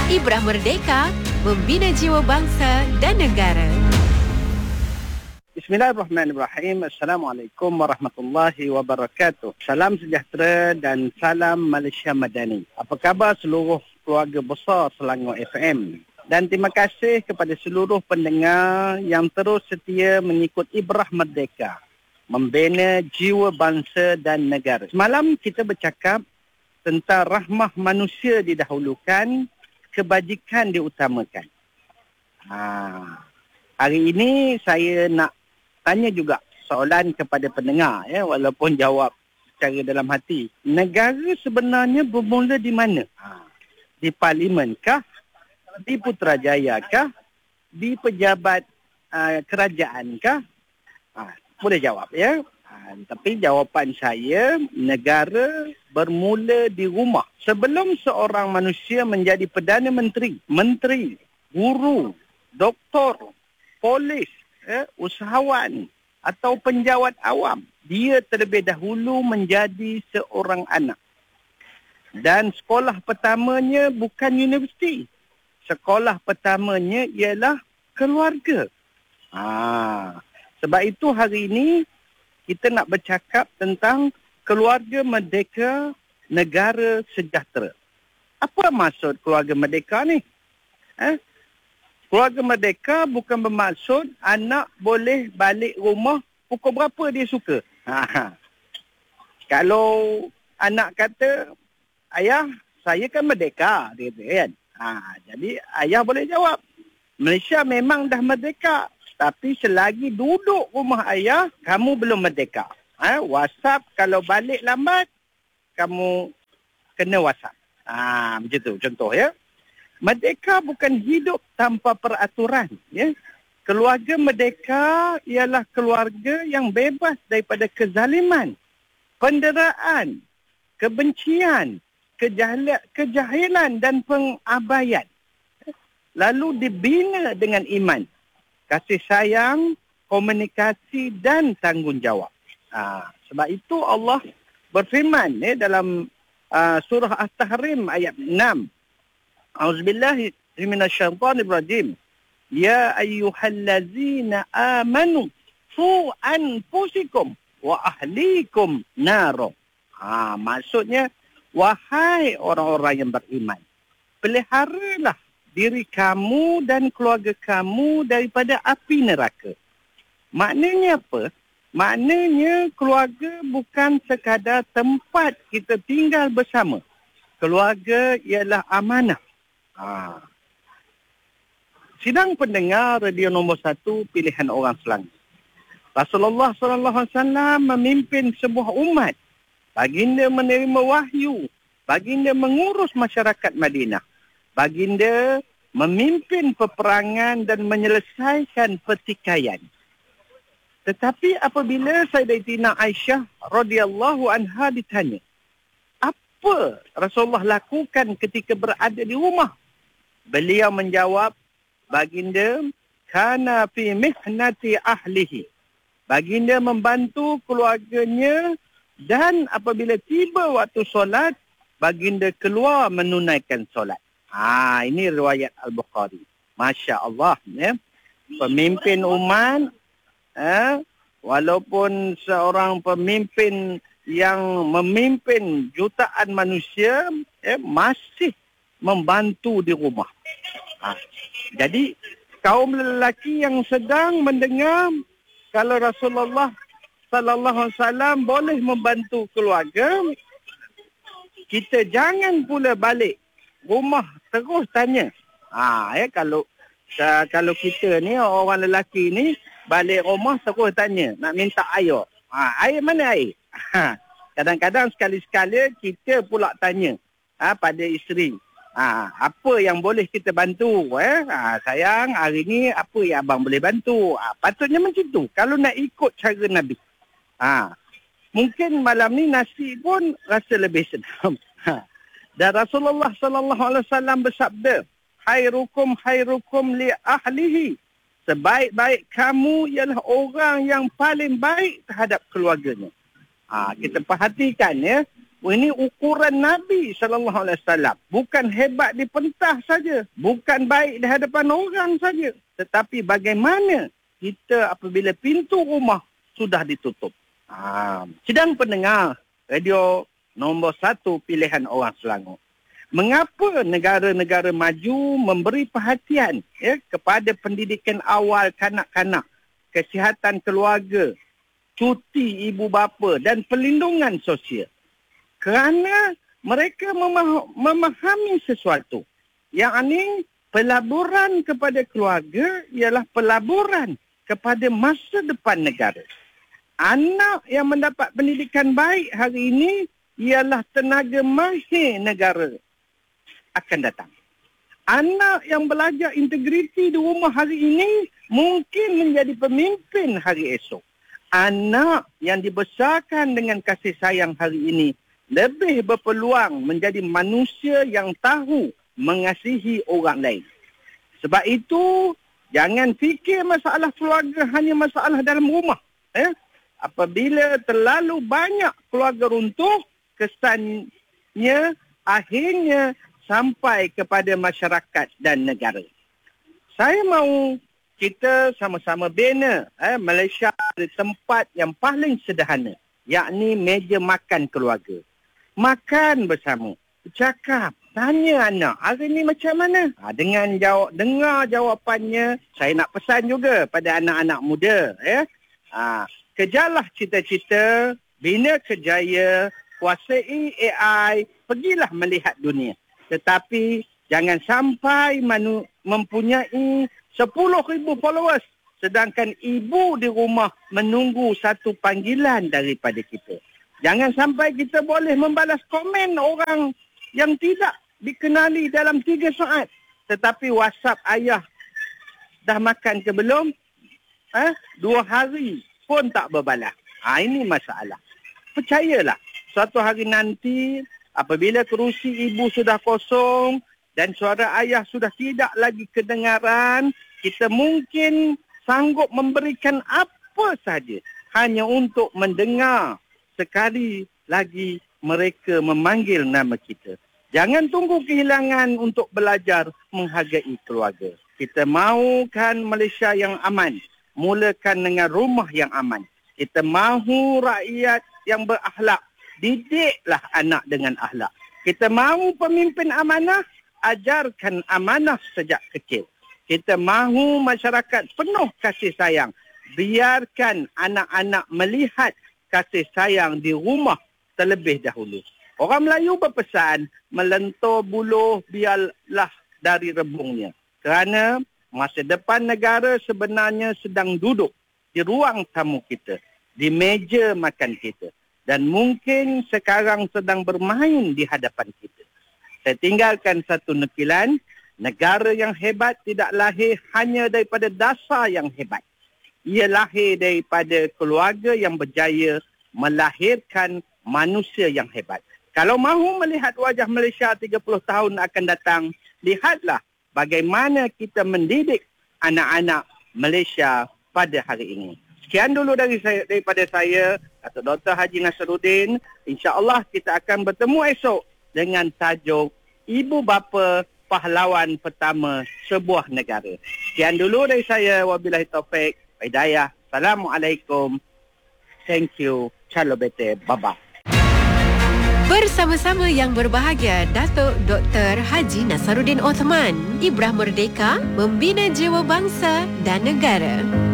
Ibrah Merdeka, membina jiwa bangsa dan negara. Bismillahirrahmanirrahim. Assalamualaikum warahmatullahi wabarakatuh. Salam sejahtera dan salam Malaysia Madani. Apa khabar seluruh keluarga besar Selangor FM? Dan terima kasih kepada seluruh pendengar yang terus setia mengikut Ibrah Merdeka, membina jiwa bangsa dan negara. Semalam kita bercakap tentang rahmah manusia didahulukan, kebajikan diutamakan. Hari ini saya nak tanya juga soalan kepada pendengar, walaupun jawab secara dalam hati. Negara sebenarnya bermula di mana? Di parlimen kah? Di Putrajaya kah? Di pejabat kerajaan kah? Boleh jawab, ya. Tapi jawapan saya, negara bermula di rumah. Sebelum seorang manusia menjadi Perdana Menteri, guru, doktor, polis, usahawan atau penjawat awam, dia terlebih dahulu menjadi seorang anak. Dan sekolah pertamanya bukan universiti. Sekolah pertamanya ialah keluarga. Sebab itu hari ini kita nak bercakap tentang keluarga merdeka, negara sejahtera. Apa maksud keluarga merdeka ni? Keluarga merdeka bukan bermaksud anak boleh balik rumah pukul berapa dia suka. Kalau anak kata, ayah, saya kan merdeka, dia kata, kan? Jadi ayah boleh jawab, Malaysia memang dah merdeka. Tapi selagi duduk rumah ayah, kamu belum merdeka. WhatsApp kalau balik lambat, kamu kena WhatsApp. Macam tu contoh, ya. Merdeka bukan hidup tanpa peraturan, ya. Keluarga merdeka ialah keluarga yang bebas daripada kezaliman, penderaan, kebencian, kejahilan dan pengabaian. Lalu dibina dengan iman, kasih sayang, komunikasi dan tanggungjawab. Sebab itu Allah berfirman dalam surah At-Tahrim ayat 6. A'udzubillahi minasyaitonirrajim. Ya ayyuhallazina amanu fu anfusikum wa ahlikum naro. Maksudnya, wahai orang-orang yang beriman, peliharalah diri kamu dan keluarga kamu daripada api neraka. Maknanya apa? Maknanya keluarga bukan sekadar tempat kita tinggal bersama. Keluarga ialah amanah. Sidang pendengar radio nombor 1 pilihan orang Selangor. Rasulullah SAW memimpin sebuah umat. Baginda menerima wahyu. Baginda mengurus masyarakat Madinah. Baginda memimpin peperangan dan menyelesaikan pertikaian. Tetapi apabila Sayyidatina Aisyah radhiyallahu anha ditanya, apa Rasulullah lakukan ketika berada di rumah? Beliau menjawab, baginda kana fi mihnati ahlihi. Baginda membantu keluarganya dan apabila tiba waktu solat, baginda keluar menunaikan solat. Ini riwayat Al-Bukhari. Masya Allah, ya. Pemimpin umat, walaupun seorang pemimpin yang memimpin jutaan manusia, masih membantu di rumah. Jadi kaum lelaki yang sedang mendengar kalau Rasulullah sallallahu alaihi wasallam boleh membantu keluarga, kita jangan pula balik rumah terus tanya. Kalau kita ni orang lelaki ni balik rumah terus tanya, nak minta air. Air mana air? Kadang-kadang sekali-sekala kita pula tanya pada isteri. Apa yang boleh kita bantu? Sayang, hari ni apa yang abang boleh bantu? Patutnya macam tu. Kalau nak ikut cara Nabi. Mungkin malam ni nasi pun rasa lebih sedap. Dan Rasulullah sallallahu alaihi wasallam bersabda, khairukum li ahlihi. Sebaik-baik kamu ialah orang yang paling baik terhadap keluarganya. Kita perhatikan, ya. Ini ukuran Nabi SAW. Bukan hebat di pentas saja. Bukan baik di hadapan orang saja. Tetapi bagaimana kita apabila pintu rumah sudah ditutup. Sedang pendengar radio nombor 1 pilihan orang Selangor. Mengapa negara-negara maju memberi perhatian kepada pendidikan awal kanak-kanak, kesihatan keluarga, cuti ibu bapa dan perlindungan sosial? Kerana mereka memahami sesuatu. Yang ini pelaburan kepada keluarga ialah pelaburan kepada masa depan negara. Anak yang mendapat pendidikan baik hari ini ialah tenaga mahir negara akan datang. Anak yang belajar integriti di rumah hari ini mungkin menjadi pemimpin hari esok. Anak yang dibesarkan dengan kasih sayang hari ini lebih berpeluang menjadi manusia yang tahu mengasihi orang lain. Sebab itu, jangan fikir masalah keluarga hanya masalah dalam rumah. Apabila terlalu banyak keluarga runtuh, kesannya akhirnya sampai kepada masyarakat dan negara. Saya mahu kita sama-sama bina Malaysia di tempat yang paling sederhana, yakni meja makan keluarga. Makan bersama, bercakap, tanya anak, hari ni macam mana? Dengan dengar jawapannya, saya nak pesan juga pada anak-anak muda. Kejarlah cita-cita, bina kerjaya, kuasai AI, pergilah melihat dunia. Tetapi jangan sampai mempunyai 10,000 followers, sedangkan ibu di rumah menunggu satu panggilan daripada kita. Jangan sampai kita boleh membalas komen orang yang tidak dikenali dalam 3 saat. Tetapi WhatsApp ayah dah makan ke belum? 2 hari pun tak berbalas. Ini masalah. Percayalah, suatu hari nanti apabila kerusi ibu sudah kosong dan suara ayah sudah tidak lagi kedengaran, kita mungkin sanggup memberikan apa saja hanya untuk mendengar sekali lagi mereka memanggil nama kita. Jangan tunggu kehilangan untuk belajar menghargai keluarga. Kita mahukan Malaysia yang aman. Mulakan dengan rumah yang aman. Kita mahu rakyat yang berakhlak. Didiklah anak dengan akhlak. Kita mahu pemimpin amanah. Ajarkan amanah sejak kecil. Kita mahu masyarakat penuh kasih sayang. Biarkan anak-anak melihat kasih sayang di rumah terlebih dahulu. Orang Melayu berpesan, melentur buluh biarlah dari rebungnya. Kerana masa depan negara sebenarnya sedang duduk di ruang tamu kita, di meja makan kita. Dan mungkin sekarang sedang bermain di hadapan kita. Saya tinggalkan satu nukilan, negara yang hebat tidak lahir hanya daripada dasar yang hebat. Ia lahir daripada keluarga yang berjaya melahirkan manusia yang hebat. Kalau mahu melihat wajah Malaysia 30 tahun akan datang, lihatlah bagaimana kita mendidik anak-anak Malaysia pada hari ini. Sekian dulu daripada saya, Datuk Dr. Haji Nasruddin. InsyaAllah kita akan bertemu esok dengan tajuk Ibu Bapa Pahlawan Pertama Sebuah Negara. Sekian dulu dari saya. Wabillahi taufiq. Hidayah. Assalamualaikum. Thank you. Calobete. Bye-bye. Bersama-sama yang berbahagia, Datuk Dr. Haji Nasruddin Othman, Ibrah Merdeka, membina jiwa bangsa dan negara.